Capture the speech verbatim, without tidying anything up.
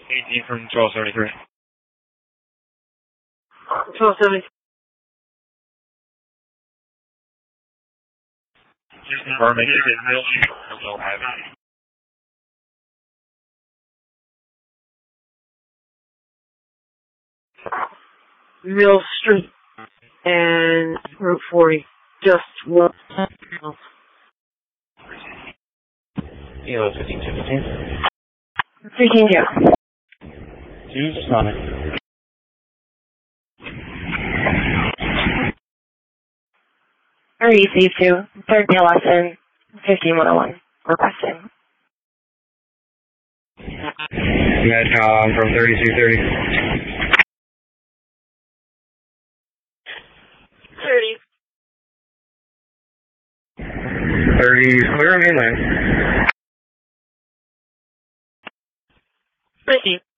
eighteen from twelve seventy-three. twelve seventy. Just confirming it. Mill Street and Route forty. Just one. Kilo fifteen fifteen. fifteen two. Two Sonic. R E C two, third day lesson, fifteen one oh one, requesting. Medcom from thirty-two thirty. thirty. thirty, clear mainland. Thank you.